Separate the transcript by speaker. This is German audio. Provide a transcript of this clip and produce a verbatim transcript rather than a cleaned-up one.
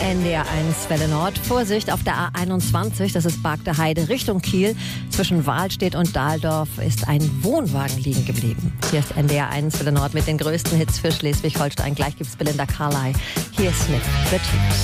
Speaker 1: N D R eins Welle Nord. Vorsicht auf der A einundzwanzig, das ist Bargter Heide Richtung Kiel. Zwischen Wahlstedt und Dahldorf ist ein Wohnwagen liegen geblieben. Hier ist N D R eins Welle Nord mit den größten Hits für Schleswig-Holstein. Gleich gibt's Belinda Carlisle. Hier ist Smith, The Tears.